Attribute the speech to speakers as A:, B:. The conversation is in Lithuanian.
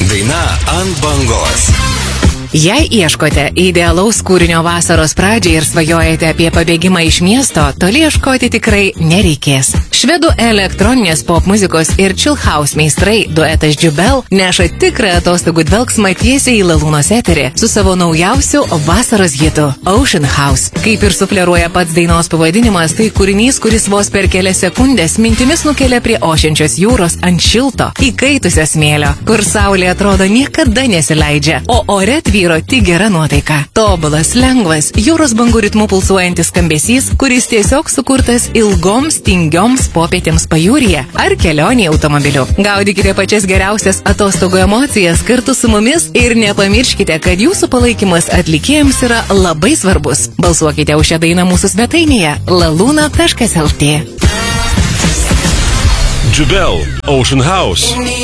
A: Daina ant bangos.
B: Jei ieškote idealaus kūrinio vasaros pradžiai ir svajojate apie pabėgimą iš miesto, toli ieškoti tikrai nereikės. Švedų elektroninės pop muzikos ir chill house meistrai duetas Jubel neša tikrą atostogų dvelksmą tiesiai į Lalūnos eterį su savo naujausiu vasaros hitu Ocean House. Kaip ir sufleruoja pats dainos pavadinimas, tai kūrinys, kuris vos per kelias sekundės mintimis nukelia prie ošiančios jūros ant šilto, įkaitusio smėlio, kur saulė atrodo niekada nesileidžia, o ore tvyro tik gera nuotaika. Tobulas, lengvas, jūros bangų ritmu pulsuojantis skambesys, kuris tiesiog sukurtas ilgoms, tingioms popietėms pajūryje ar kelionėje automobiliu. Gaudykite pačias geriausias atostogų emocijas kartu su mumis ir nepamirškite, kad jūsų palaikymas atlikėjams yra labai svarbus. Balsuokite už šią dainą mūsų svetainėje laluna.lt.
C: Jubel, Ocean House.